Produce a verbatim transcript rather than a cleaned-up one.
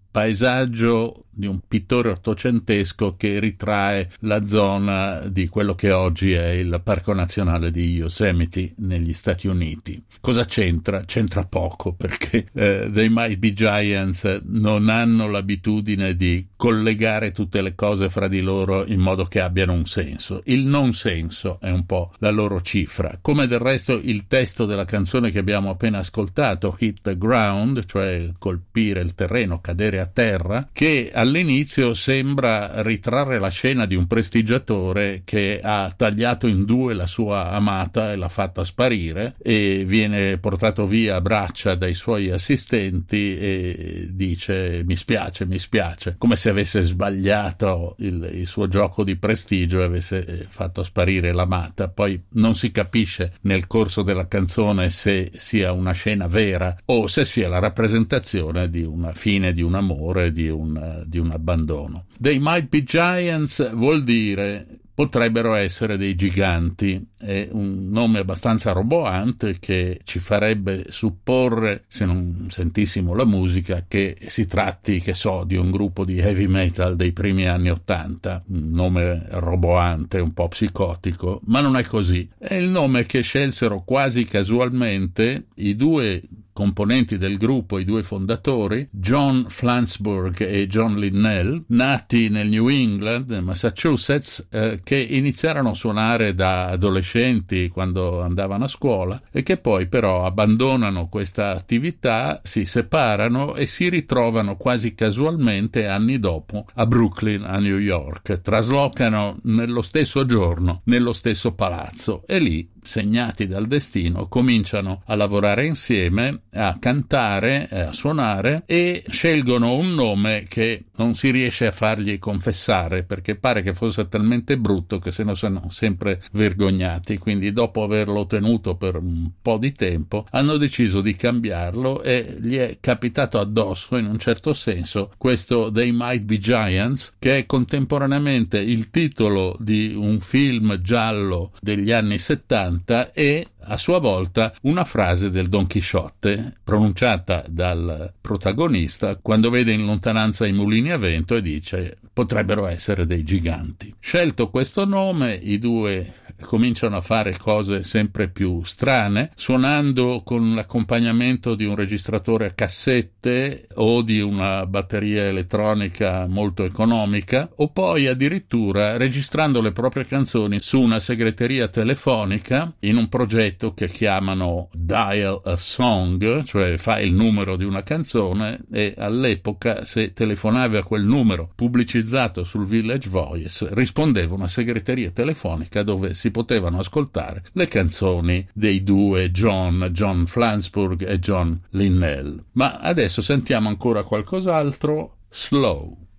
paesaggio di un pittore ottocentesco che ritrae la zona di quello che oggi è il Parco Nazionale di Yosemite negli Stati Uniti. Cosa c'entra? C'entra poco, perché eh, They Might Be Giants non hanno l'abitudine di collegare tutte le cose fra di loro in modo che abbiano un senso. Il non senso è un po' la loro cifra, come del resto il testo della canzone che abbiamo appena ascoltato, Hit the Ground, cioè colpire il terreno, cadere a terra, che all'inizio sembra ritrarre la scena di un prestigiatore che ha tagliato in due la sua amata e l'ha fatta sparire e viene portato via a braccia dai suoi assistenti e dice mi spiace, mi spiace, come se avesse sbagliato il, il suo gioco di prestigio e avesse fatto sparire l'amata. Poi non si capisce nel corso della canzone se sia una scena vera o se sia la rappresentazione di una fine di un amore, di un, di un abbandono. They Might Be Giants vuol dire potrebbero essere dei giganti, è un nome abbastanza roboante che ci farebbe supporre, se non sentissimo la musica, che si tratti, che so, di un gruppo di heavy metal dei primi anni Ottanta, un nome roboante, un po' psicotico, ma non è così. È il nome che scelsero quasi casualmente i due componenti del gruppo, i due fondatori, John Flansburgh e John Linnell, nati nel New England, Massachusetts, eh, che iniziarono a suonare da adolescenti quando andavano a scuola e che poi però abbandonano questa attività, si separano e si ritrovano quasi casualmente anni dopo a Brooklyn, a New York. Traslocano nello stesso giorno, nello stesso palazzo e lì, segnati dal destino, cominciano a lavorare insieme, a cantare, a suonare e scelgono un nome che non si riesce a fargli confessare perché pare che fosse talmente brutto che se ne sono sempre vergognati, quindi dopo averlo tenuto per un po' di tempo hanno deciso di cambiarlo e gli è capitato addosso in un certo senso questo They Might Be Giants, che è contemporaneamente il titolo di un film giallo degli anni settanta e a sua volta una frase del Don Chisciotte pronunciata dal protagonista quando vede in lontananza i mulini a vento e dice potrebbero essere dei giganti. Scelto questo nome, i due cominciano a fare cose sempre più strane, suonando con l'accompagnamento di un registratore a cassette o di una batteria elettronica molto economica, o poi addirittura registrando le proprie canzoni su una segreteria telefonica in un progetto che chiamano Dial a Song, cioè fai il numero di una canzone, e all'epoca se telefonavi a quel numero pubblicizzato sul Village Voice rispondeva una segreteria telefonica dove si potevano ascoltare le canzoni dei due John, John Flansburgh e John Linnell. Ma adesso sentiamo ancora qualcos'altro. Slow.